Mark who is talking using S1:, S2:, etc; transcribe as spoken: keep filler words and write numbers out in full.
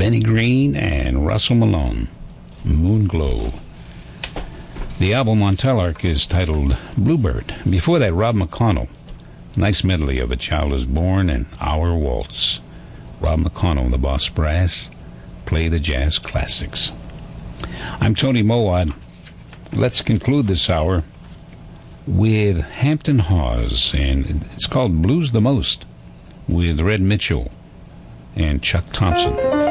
S1: Benny Green and Russell Malone, Moonglow. The album on Telarc is titled Bluebird. Before that, Rob McConnell. Nice medley of A Child Is Born and Our Waltz. Rob McConnell and the Boss Brass play the jazz classics. I'm Tony Mowat. Let's conclude this hour with Hampton Hawes, and it's called Blues the Most, with Red Mitchell and Chuck Thompson.